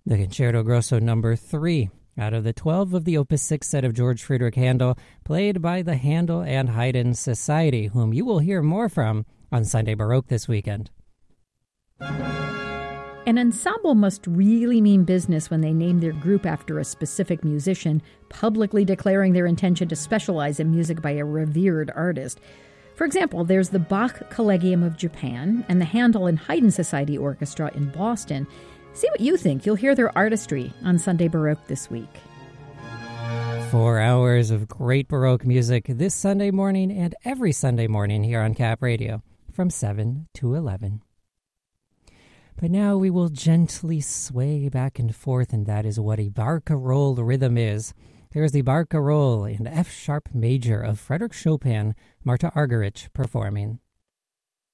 The Concerto Grosso number 3 out of the 12 of the Opus 6 set of George Friedrich Handel, played by the Handel and Haydn Society, whom you will hear more from on Sunday Baroque this weekend. An ensemble must really mean business when they name their group after a specific musician, publicly declaring their intention to specialize in music by a revered artist. For example, there's the Bach Collegium of Japan and the Handel and Haydn Society Orchestra in Boston. See what you think. You'll hear their artistry on Sunday Baroque this week. 4 hours of great Baroque music this Sunday morning and every Sunday morning here on Cap Radio from 7 to 11. But now we will gently sway back and forth, and that is what a barcarolle rhythm is. There's the barcarolle in F-sharp major of Frédéric Chopin, Marta Argerich performing.